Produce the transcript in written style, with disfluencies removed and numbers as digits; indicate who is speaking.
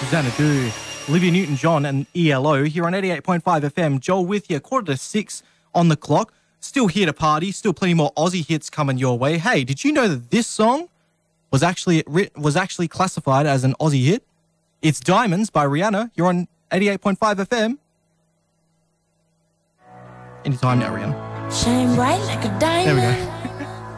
Speaker 1: Xanadu, Olivia Newton-John and ELO here on 88.5 FM. Joel with you, 5:45 on the clock. Still here to party, still plenty more Aussie hits coming your way. Hey, did you know that this song was actually classified as an Aussie hit? It's Diamonds by Rihanna. You're on 88.5 FM. Anytime now, Rihanna.
Speaker 2: Shine bright like a diamond.
Speaker 1: There we go.